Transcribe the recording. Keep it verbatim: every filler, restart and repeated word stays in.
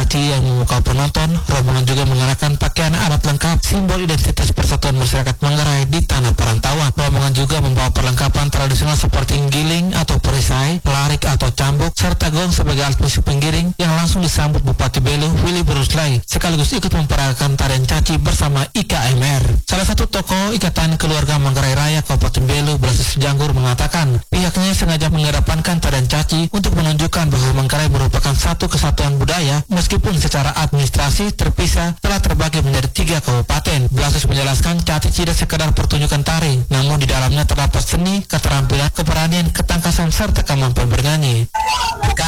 Caci yang memukau penonton, rombongan juga mengenakan pakaian adat lengkap simbol identitas Persatuan Masyarakat Manggarai di Tanah Perantauan. Rombongan juga membawa perlengkapan tradisional seperti giling atau perisai, larik atau cambuk, serta gong sebagai alat musik penggiring yang langsung disambut Bupati Belu Willy Beruslai, sekaligus ikut memperagakan tarian Caci bersama I K M R. Salah satu tokoh Ikatan Keluarga Manggarai Raya Kabupaten Belu, Blasius Janggur, mengatakan pihaknya sengaja mengedepankan tarian Caci untuk menunjukkan bahwa Manggarai merupakan satu kesatuan budaya meskipun secara administrasi terpisah telah terbagi menjadi tiga kabupaten. Blasius menjelaskan Caci tidak sekedar pertunjukan tari, namun di dalamnya terdapat seni, keterampilan, keberanian, ketangkasan, serta kemampuan bernyanyi.